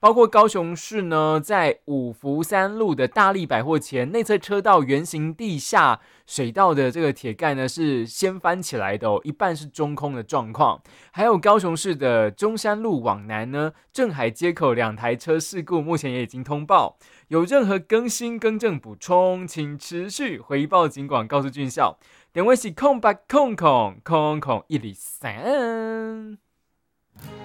包括高雄市呢，在五福三路的大利百货前内侧车道圆形地下水道的这个铁盖呢是掀翻起来的哦，一半是中空的状况。还有高雄市的中山路往南呢，镇海街口2台车事故，目前也已经通报。有任何更新、更正、补充，请持续回报警广告诉军校。电话是0800000103。